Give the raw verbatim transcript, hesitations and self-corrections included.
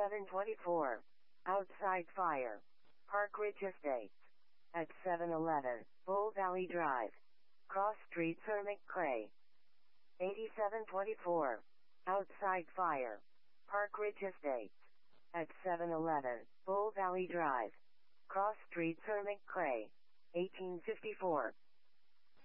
eighty-seven twenty-four. Outside Fire. Park Ridge Estates. At seven eleven. Bull Valley Drive. Cross Street Sir McCray. eighty-seven twenty-four. Outside Fire. Park Ridge Estates. At seven eleven. Bull Valley Drive. Cross Street Sir McCray. eighteen fifty-four.